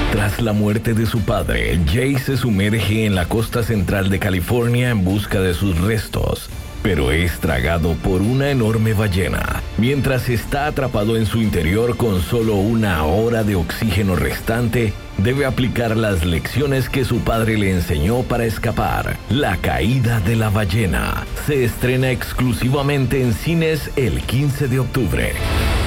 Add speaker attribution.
Speaker 1: Tras la muerte de su padre, Jay se sumerge en la costa central de California en busca de sus restos, pero es tragado por una enorme ballena. Mientras está atrapado en su interior con solo 1 hora de oxígeno restante, debe aplicar las lecciones que su padre le enseñó para escapar. La caída de la ballena se estrena exclusivamente en cines el 15 de octubre.